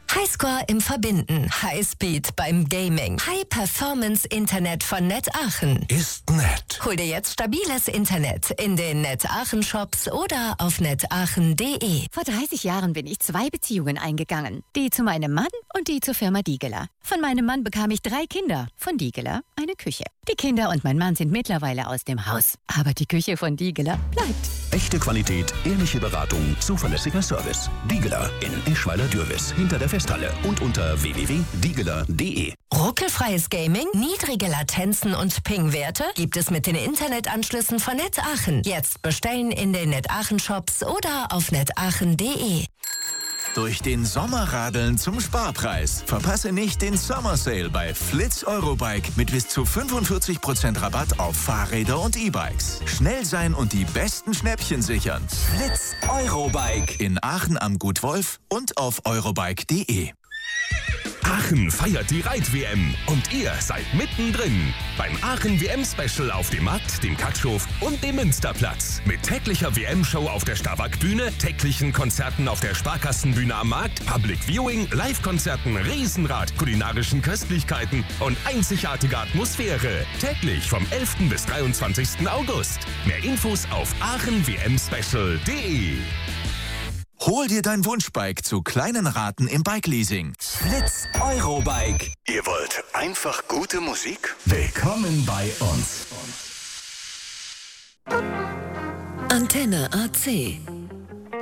Highscore im Verbinden, Highspeed beim Gaming, High-Performance-Internet von Net Aachen. Ist nett. Hol dir jetzt stabiles Internet in den Net Aachen Shops oder auf netaachen.de. Vor 30 Jahren bin ich 2 Beziehungen eingegangen. Die zu meinem Mann und die zur Firma Diegeler. Von meinem Mann bekam ich 3 Kinder, von Diegeler eine Küche. Die Kinder und mein Mann sind mittlerweile aus dem Haus. Aber die Küche von Diegeler bleibt. Echte Qualität, ehrliche Beratung, zuverlässiger Service. Diegeler in Eschweiler-Dürwiß, hinter der Festhalle und unter www.diegeler.de. Ruckelfreies Gaming, niedrige Latenzen und Ping-Werte gibt es mit den Internetanschlüssen von Net Aachen. Jetzt bestellen in den Net Aachen Shops oder auf netaachen.de. Durch den Sommer radeln zum Sparpreis. Verpasse nicht den Summer Sale bei Flitz Eurobike mit bis zu 45% Rabatt auf Fahrräder und E-Bikes. Schnell sein und die besten Schnäppchen sichern. Flitz Eurobike in Aachen am Gut Wolf und auf eurobike.de. Aachen feiert die Reit-WM und ihr seid mittendrin. Beim Aachen-WM-Special auf dem Markt, dem Katschhof und dem Münsterplatz. Mit täglicher WM-Show auf der Starwack-Bühne, täglichen Konzerten auf der Sparkassenbühne am Markt, Public Viewing, Live-Konzerten, Riesenrad, kulinarischen Köstlichkeiten und einzigartige Atmosphäre. Täglich vom 11. bis 23. August. Mehr Infos auf aachenwmspecial.de. Hol dir dein Wunschbike zu kleinen Raten im Bike-Leasing. Flitz Eurobike. Ihr wollt einfach gute Musik? Willkommen bei uns. Antenne AC.